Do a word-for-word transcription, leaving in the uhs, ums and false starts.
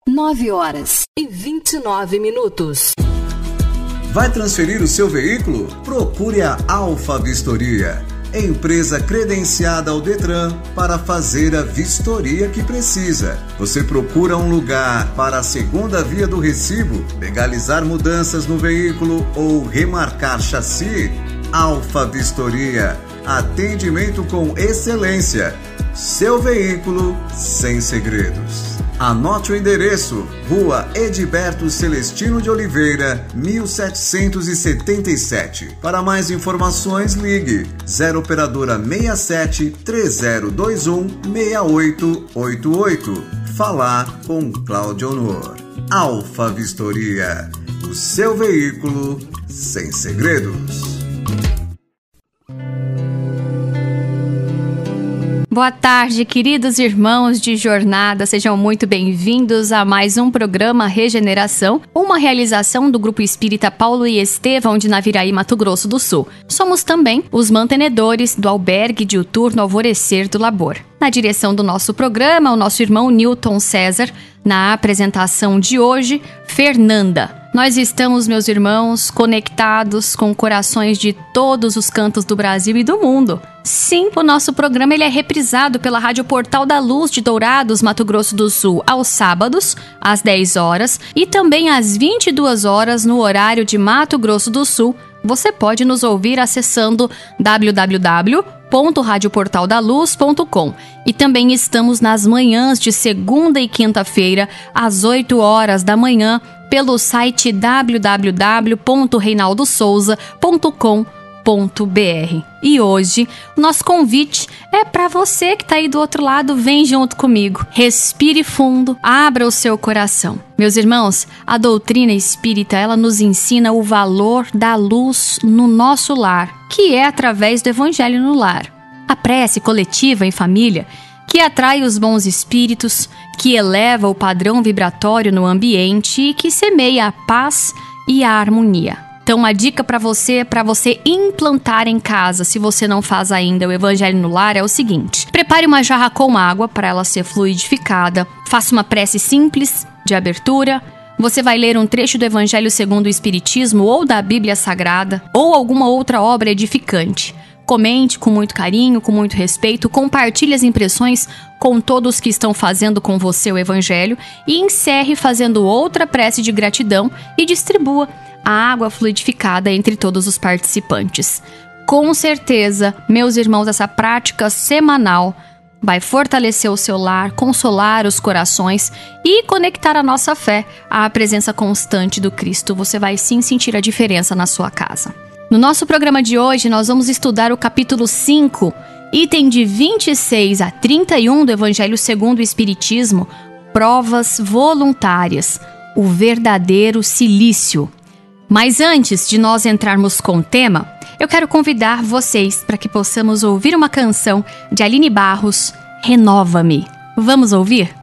nove horas e vinte e nove minutos. Vai transferir o seu veículo? Procure a Alfa Vistoria, empresa credenciada ao Detran para fazer a vistoria que precisa. Você procura um lugar para a segunda via do recibo, legalizar mudanças no veículo ou remarcar chassi? Alfa Vistoria, atendimento com excelência. Seu veículo sem segredos. Anote o endereço: Rua Edilberto Celestino de Oliveira, mil setecentos e setenta e sete. Para mais informações, ligue zero operadora seis sete, três zero dois um, seis oito oito oito. Falar com Cláudio Honor. Alfa Vistoria, o seu veículo sem segredos. Boa tarde, queridos irmãos de jornada, sejam muito bem-vindos a mais um programa Regeneração, uma realização do Grupo Espírita Paulo e Estevão de Naviraí, Mato Grosso do Sul. Somos também os mantenedores do albergue diuturno Alvorecer do Labor. Na direção do nosso programa, o nosso irmão Newton César. Na apresentação de hoje, Fernanda. Nós estamos, meus irmãos, conectados com corações de todos os cantos do Brasil e do mundo. Sim, o nosso programa ele é reprisado pela Rádio Portal da Luz de Dourados, Mato Grosso do Sul, aos sábados, às dez horas, e também às vinte e duas horas no horário de Mato Grosso do Sul. Você pode nos ouvir acessando w w w ponto rádio portal da luz ponto com. E também estamos nas manhãs de segunda e quinta-feira, às oito horas da manhã, pelo site w w w ponto reinaldo souza ponto com ponto b r. E hoje, o nosso convite é para você que está aí do outro lado, vem junto comigo. Respire fundo, abra o seu coração. Meus irmãos, a doutrina espírita, ela nos ensina o valor da luz no nosso lar, que é através do Evangelho no lar. A prece coletiva em família, que atrai os bons espíritos, que eleva o padrão vibratório no ambiente e que semeia a paz e a harmonia. Então, uma dica para você, é para você implantar em casa, se você não faz ainda o Evangelho no Lar, é o seguinte: prepare uma jarra com água para ela ser fluidificada, faça uma prece simples de abertura. Você vai ler um trecho do Evangelho segundo o Espiritismo ou da Bíblia Sagrada ou alguma outra obra edificante. Comente com muito carinho, com muito respeito, compartilhe as impressões com todos que estão fazendo com você o Evangelho e encerre fazendo outra prece de gratidão e distribua a água fluidificada entre todos os participantes. Com certeza, meus irmãos, essa prática semanal vai fortalecer o seu lar, consolar os corações e conectar a nossa fé à presença constante do Cristo. Você vai sim sentir a diferença na sua casa. No nosso programa de hoje, nós vamos estudar o capítulo cinco, item de vinte e seis a trinta e um do Evangelho segundo o Espiritismo, Provas Voluntárias, o verdadeiro silício. Mas antes de nós entrarmos com o tema, eu quero convidar vocês para que possamos ouvir uma canção de Aline Barros, Renova-me. Vamos ouvir?